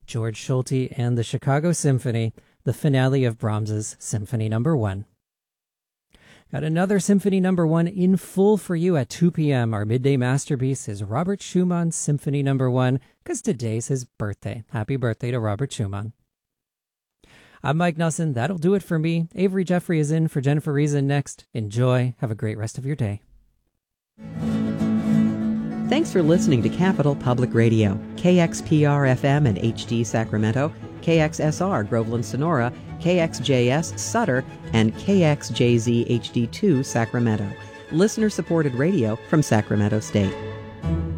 George Schulte and the Chicago Symphony, the finale of Brahms's Symphony No. 1. Got another Symphony No. 1 in full for you at 2 p.m. Our midday masterpiece is Robert Schumann's Symphony No. 1, because today's his birthday. Happy birthday to Robert Schumann. I'm Mike Nelson. That'll do it for me. Avery Jeffrey is in for Jennifer Reason next. Enjoy. Have a great rest of your day. Thanks for listening to Capital Public Radio, KXPR-FM and HD Sacramento, KXSR Groveland Sonora, KXJS Sutter, and KXJZ HD2 Sacramento. Listener-supported radio from Sacramento State.